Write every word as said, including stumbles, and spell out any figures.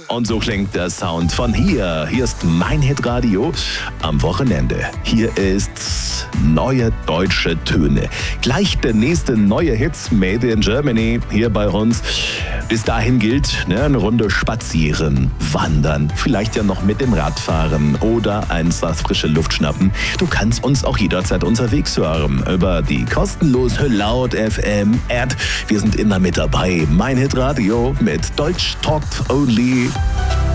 Und so klingt der Sound von hier. Hier ist mein Hitradio am Wochenende. Hier ist neue deutsche Töne. Gleich der nächste neue Hit Made in Germany hier bei uns. Bis dahin gilt, ne, eine Runde spazieren, wandern, vielleicht ja noch mit dem Rad fahren oder einfach frische Luft schnappen. Du kannst uns auch jederzeit unterwegs hören über die kostenlose Laut F M App. Wir sind immer mit dabei. Mein Hitradio mit Deutsch Talk Only.